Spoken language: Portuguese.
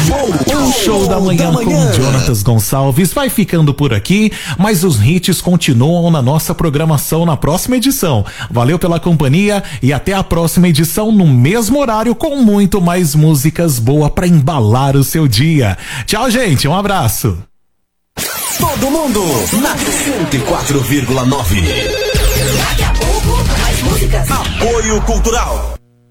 O Show da Manhã com Jonatas Gonçalves vai ficando por aqui, mas os hits continuam na nossa programação na próxima edição. Valeu pela companhia e até a próxima edição no mesmo horário com muito mais músicas boas pra embalar o seu dia. Tchau, gente, um abraço. Todo mundo na 104,9. Daqui a pouco, mais músicas. Apoio Cultural.